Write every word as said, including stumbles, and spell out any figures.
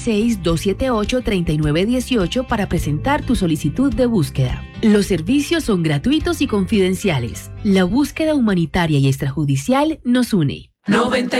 seis, dos siete ocho, tres nueve uno ocho para presentar tu solicitud de búsqueda. Los servicios son gratuitos y confidenciales. La búsqueda humanitaria y extrajudicial nos une. noventa